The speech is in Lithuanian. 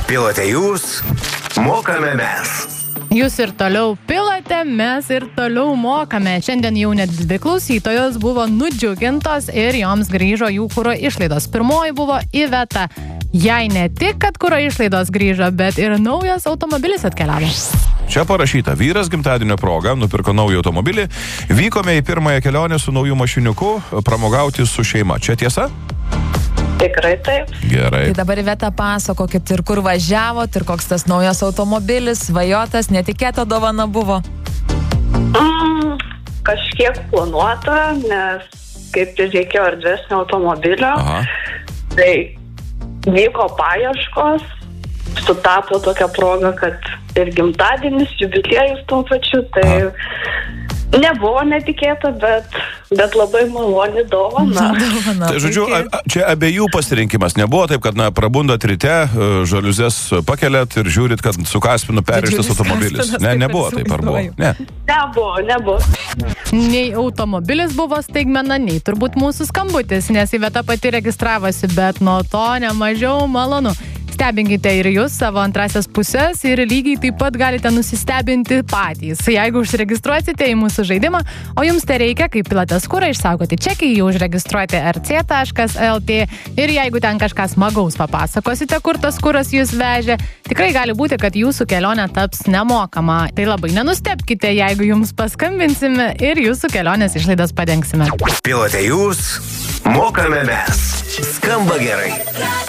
Pilote jūs, mokame mes. Jūs ir toliau pilate, mes ir toliau mokame. Šiandien jau net 2 klausytojos buvo nudžiugintos ir joms grįžo jų kuro išlaidos. Pirmoji buvo Iveta. Jai ne tik, kad kuro išlaidos grįžo, bet ir naujas automobilis atkeliavo. Čia parašyta, vyras gimtadienio proga nupirko naują automobilį, vykome į pirmąją kelionę su nauju mašiniuku, pramogauti su šeima. Čia tiesa? Tikrai taip. Gerai. Tai dabar Iveta pasakokit ir kur važiavot, ir koks tas naujas automobilis, svajotas, netikėta dovana buvo. Kažkiek planuota, nes kaip ir reikėjo erdvesnio automobilio. Aha. Tai vyko paieškos, sutapo tokia proga, kad ir gimtadienis, jubiliejus tuo pačiu, tai nebuvo netikėta, bet labai maloni dovana. Tai žodžiu, čia abiejų pasirinkimas. Nebuvo taip, kad prabundat ryte, žaliuzės pakeliat ir žiūrit, kad su Kaspinu perrištas automobilis. Ne, nebuvo taip, ar buvo? Ne. Nebuvo. Nei automobilis buvo staigmena, nei turbūt mūsų skambutis, nes Iveta pati registravosi, bet nuo to nemažiau malonu. Stebinkite ir jūs savo antrasias pusės ir lygiai taip pat galite nusistebinti patys. Jeigu užsiregistruosite į mūsų žaidimą, o jums tai reikia, kaip pilotės kurą, išsaugoti čekį, jau užregistruoti rc.lt ir jeigu ten kažką smagaus papasakosite, kur tas kuras jūs vežė, tikrai gali būti, kad jūsų kelionė taps nemokama. Tai labai nenustebkite, jeigu jums paskambinsime ir jūsų kelionės išlaidas padengsime. Pilote jūs, mokame mes. Skamba gerai.